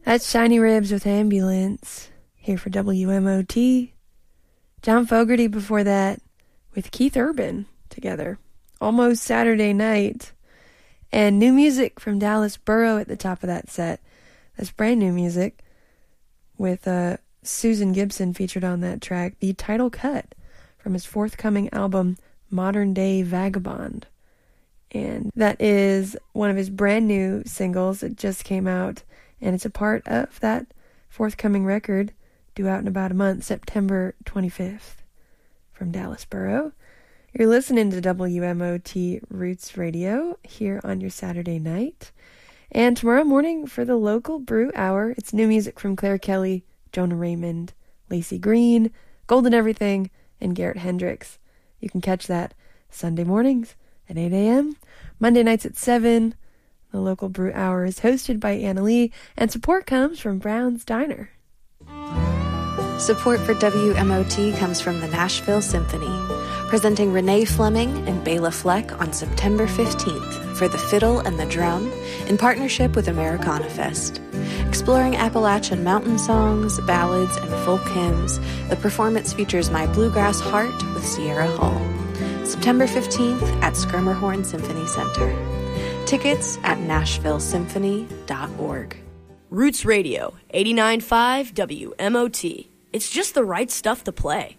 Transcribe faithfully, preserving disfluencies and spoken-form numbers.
That's Shiny Ribs with Ambulance, here for W M O T. John Fogerty before that with Keith Urban together. Almost Saturday Night. And new music from Dallas Burrow at the top of that set. That's brand new music with uh, Susan Gibson featured on that track. The title cut from his forthcoming album, Modern Day Vagabond. And that is one of his brand new singles that just came out. And it's a part of that forthcoming record, due out in about a month, September twenty-fifth, from Dallas Burrow. You're listening to W M O T Roots Radio here on your Saturday night. And tomorrow morning for the local brew hour, it's new music from Claire Kelly, Jonah Raymond, Lacey Green, Golden Everything, and Garrett Hendricks. You can catch that Sunday mornings at eight a.m., Monday nights at seven. The local brew hour is hosted by Anna Lee, and support comes from Brown's Diner. Support for W M O T comes from the Nashville Symphony, presenting Renee Fleming and Bela Fleck on September fifteenth for the fiddle and the drum in partnership with Americana Fest. Exploring Appalachian mountain songs, ballads, and folk hymns, the performance features My Bluegrass Heart with Sierra Hall. September fifteenth at Schermerhorn Symphony Center. Tickets at nashville symphony dot org. Roots Radio, eighty-nine point five W M O T. It's just the right stuff to play.